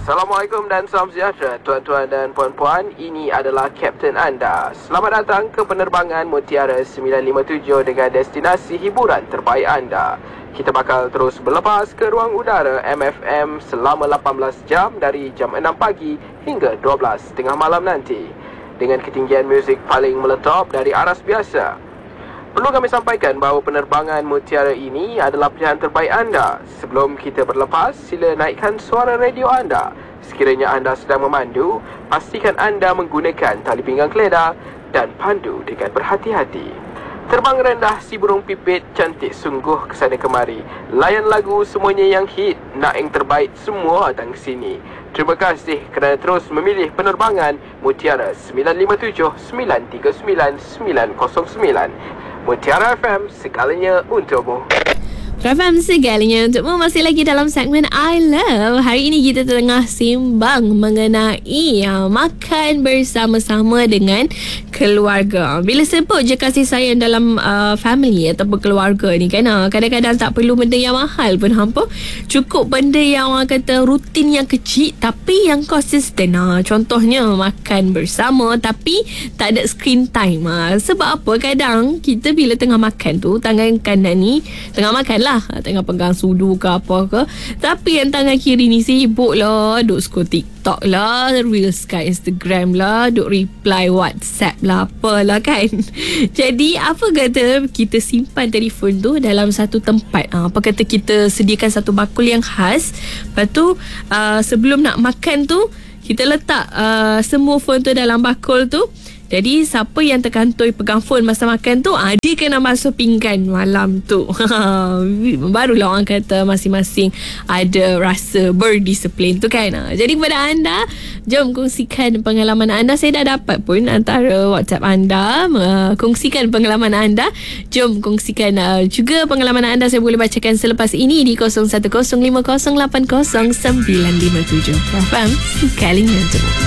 Assalamualaikum dan salam sejahtera tuan-tuan dan puan-puan. Ini adalah Kapten anda. Selamat datang ke penerbangan Mutiara 957 dengan destinasi hiburan terbaik anda. Kita bakal terus berlepas ke ruang udara MFM selama 18 jam dari jam 6 pagi hingga 12 tengah malam nanti, dengan ketinggian muzik paling meletop dari aras biasa. Perlu kami sampaikan bahawa penerbangan Mutiara ini adalah pilihan terbaik anda. Sebelum kita berlepas, sila naikkan suara radio anda. Sekiranya anda sedang memandu, pastikan anda menggunakan tali pinggang keledar dan pandu dengan berhati-hati. Terbang rendah si burung pipit, cantik sungguh kesana kemari. Layan lagu semuanya yang hit, nak yang terbaik semua datang ke sini. Terima kasih kerana terus memilih penerbangan Mutiara 957 939 909. Mutiara FM, segalanya untukmu. FM segalanya untukmu. Masih lagi dalam segmen I Love. Hari ini kita tengah sembang mengenai makan bersama-sama dengan keluarga. Bila sebut je kasih sayang dalam family ataupun keluarga ni kan, kadang-kadang tak perlu benda yang mahal pun hampa. Cukup benda yang orang kata rutin yang kecil tapi yang konsisten. Contohnya makan bersama tapi tak ada screen time. Sebab apa? Kadang kita bila tengah makan tu, tangan kanan ni tengah makan lah, tengah pegang sudu ke apa ke, tapi yang tangan kiri ni sibuk lah, duk scroll TikTok lah, Reels kat Instagram lah, duk reply WhatsApp lah, apalah kan. Jadi apa kata kita simpan telefon tu dalam satu tempat. Apa kata kita sediakan satu bakul yang khas. Lepas tu sebelum nak makan tu, kita letak semua phone tu dalam bakul tu. Jadi siapa yang terkantoi pegang phone masa makan tu, dia kena masuk pinggan malam tu. Barulah orang kata masing-masing ada rasa berdisiplin tu kan. Jadi kepada anda, jom kongsikan pengalaman anda. Saya dah dapat pun antara WhatsApp anda, kongsikan pengalaman anda. Jom kongsikan juga pengalaman anda. Saya boleh bacakan selepas ini di 0105080957. FM sekalinya tu.